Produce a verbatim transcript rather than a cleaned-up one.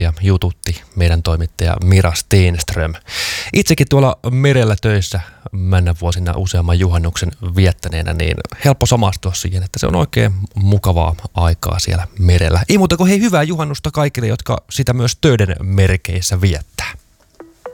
ja jututti meidän toimittaja Mira Stenström. Itsekin tuolla merellä töissä männä vuosina useamman juhannuksen viettäneenä, niin helppo samastua siihen, että se on oikein mukavaa aikaa siellä merellä. Ei muuta kuin hei, hyvää juhannusta kaikille, jotka sitä myös töiden merkeissä viettää.